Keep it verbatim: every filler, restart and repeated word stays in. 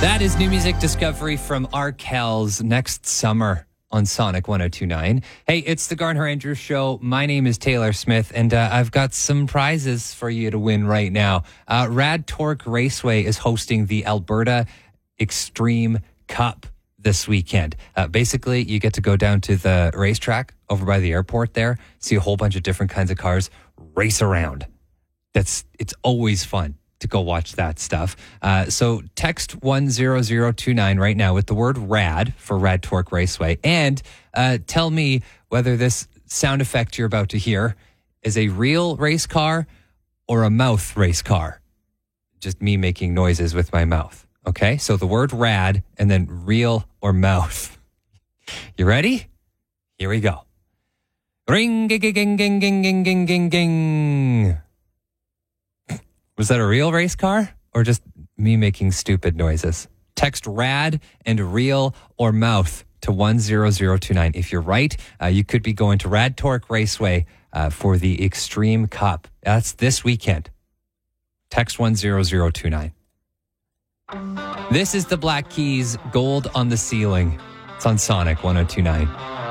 That is new music discovery from Arkells next summer on Sonic one oh two point nine. Hey, it's the Garner Andrews Show. My name is Taylor Smith, and uh, I've got some prizes for you to win right now. Uh, Rad Torque Raceway is hosting the Alberta Extreme Cup this weekend. Uh, basically, you get to go down to the racetrack over by the airport there, see a whole bunch of different kinds of cars race around. That's it's always fun to go watch that stuff. Uh, so text one zero zero two nine right now with the word RAD for Rad Torque Raceway, and uh, tell me whether this sound effect you're about to hear is a real race car or a mouth race car. Just me making noises with my mouth. Okay, so the word RAD and then real or mouth. You ready? Here we go. Ring, ging, ging, ging, ging, ging, ging, ging, ging. Was that a real race car or just me making stupid noises? Text RAD and real or mouth to one zero zero two nine. If you're right, uh, you could be going to Rad Torque Raceway uh, for the Extreme Cup. That's this weekend. Text one zero zero two nine. This is the Black Keys, Gold on the Ceiling. It's on Sonic one oh two point nine.